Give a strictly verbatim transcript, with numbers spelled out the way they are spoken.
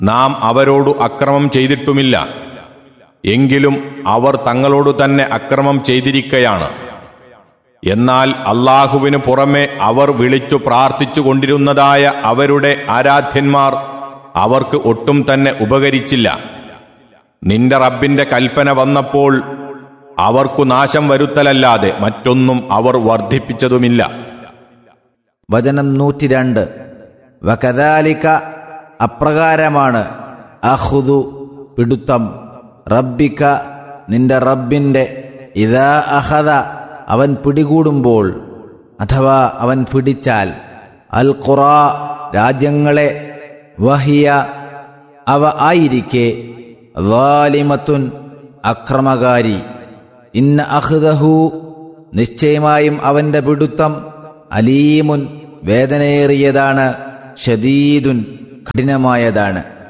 നാം അവരോട് അക്രമം ചെയ്തിട്ടുമില്ല, എങ്കിലും അവർ തങ്ങളോട് തന്നെ അക്രമം ചെയ്തിരിക്കയാണ്. എന്നാൽ അല്ലാഹുവിനു പുറമെ അവർ വിളിച്ചു പ്രാർത്ഥിച്ചു കൊണ്ടിരുന്നതായ അവരുടെ ആരാധ്യന്മാർ അവർക്ക് ഒട്ടും തന്നെ ഉപകരിച്ചില്ല. നിന്റെ റബ്ബിന്റെ കൽപ്പന വന്നപ്പോൾ അവർക്കു നാശം വരുത്തലല്ലാതെ മറ്റൊന്നും അവർ വർദ്ധിപ്പിച്ചതുമില്ല. വചനം നൂറ്റി രണ്ട്. വകദാലിക അപ്രകാരമാണ് അഖുദു പിടുത്തം റബ്ബിക നിന്റെ റബ്ബിന്റെ ഇദാ അഖദ അവൻ പിടികൂടുമ്പോൾ അഥവാ അവൻ പിടിച്ചാൽ അൽ ഖുറാ രാജ്യങ്ങളെ വഹിയ അവ ആയിരിക്കെ ളാലിമത്തുൻ അക്രമകാരി ഇന്ന അഖ്ദഹു നിശ്ചയമായും അവന്റെ പിടുത്തം അലീമുൻ വേദനയേറിയതാണ് ഷദീദുൻ കഠിനമായതാണ്.